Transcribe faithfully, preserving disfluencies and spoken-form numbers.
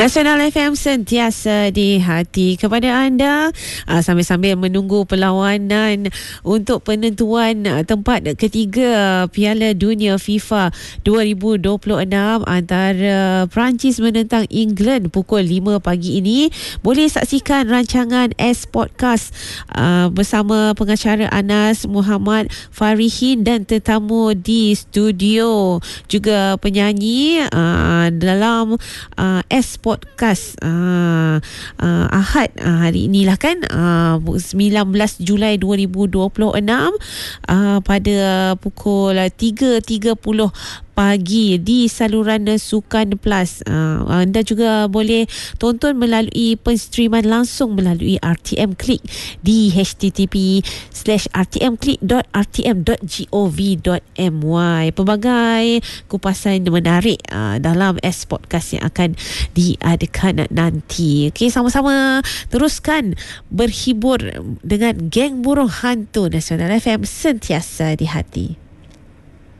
Nasional F M sentiasa di hati kepada anda uh, sambil-sambil menunggu perlawanan untuk penentuan uh, tempat ketiga Piala Dunia FIFA dua ribu dua puluh enam antara Perancis menentang England pukul lima pagi ini. Boleh saksikan rancangan S Podcast uh, bersama pengacara Anas Muhammad Farihin dan tetamu di studio, juga penyanyi uh, dalam uh, S Podcast uh, uh, Ahad uh, hari inilah kan, uh, sembilan belas Julai dua ribu dua puluh enam uh, pada pukul tiga tiga puluh pagi di saluran Sukan Plus. Uh, anda juga boleh tonton melalui penstreaman langsung melalui R T M Click di h t t p slash r t m click dot r t m dot gov dot m y. Pelbagai kupasan menarik uh, dalam S Podcast yang akan diadakan nanti. Okey, sama-sama teruskan berhibur dengan geng burung hantu Nasional F M sentiasa di hati.